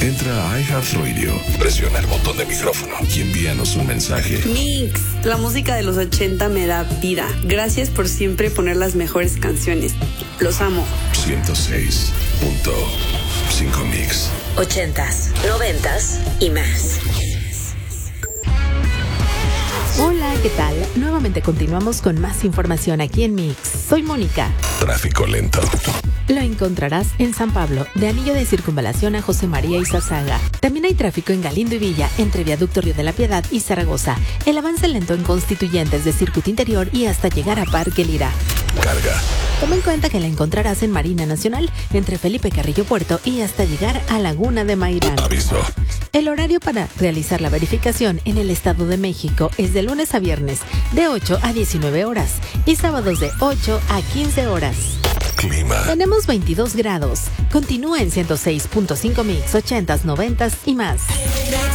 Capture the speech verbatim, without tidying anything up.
Entra a iHeartRadio, presiona el botón de micrófono y envíanos un mensaje. Mix, la música de los ochenta me da vida. Gracias por siempre poner las mejores canciones. Los amo. ciento seis punto cinco Mix. Ochentas, noventas y más. Hola, ¿qué tal? Nuevamente continuamos con más información aquí en Mix. Soy Mónica. Tráfico lento. Lo encontrarás en San Pablo, de Anillo de Circunvalación a José María y Zazaga. También hay tráfico en Galindo y Villa, entre Viaducto Río de la Piedad y Zaragoza. El avance lento en Constituyentes de Circuito Interior y hasta llegar a Parque Lira. Carga. Toma en cuenta que la encontrarás en Marina Nacional, entre Felipe Carrillo Puerto y hasta llegar a Laguna de Mairán. Aviso. El horario para realizar la verificación en el Estado de México es de lunes a viernes, de ocho a diecinueve horas, y sábados de ocho a quince horas. Clima. Tenemos veintidós grados. Continúa en ciento seis punto cinco Mix, ochentas, noventas y más.